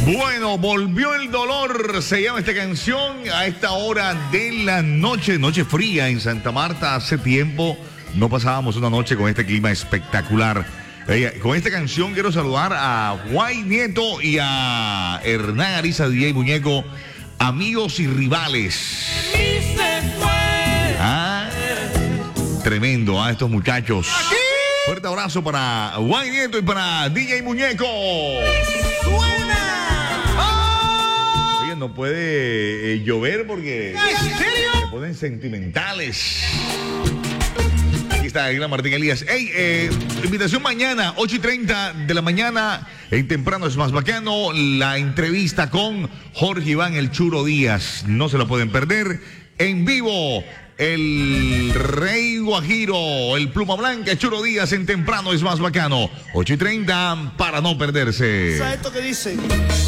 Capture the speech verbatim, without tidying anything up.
Bueno, volvió el dolor, se llama esta canción a esta hora de la noche, noche fría en Santa Marta. Hace tiempo no pasábamos una noche con este clima espectacular. Eh, con esta canción quiero saludar a Guay Nieto y a Hernán Ariza, D J Muñeco, amigos y rivales. Ah, tremendo a estos muchachos. Fuerte abrazo para Guay Nieto y para D J Muñeco. No puede eh, llover porque se ponen sentimentales. Aquí está el gran Martín Elías. Hey, eh, invitación mañana, ocho y treinta de la mañana, en Temprano es Más Bacano, la entrevista con Jorge Iván El Churo Díaz. No se lo pueden perder. En vivo, el Rey Guajiro, el Pluma Blanca, Churo Díaz en Temprano es Más Bacano. ocho y treinta para no perderse. ¿Sabes esto que dice?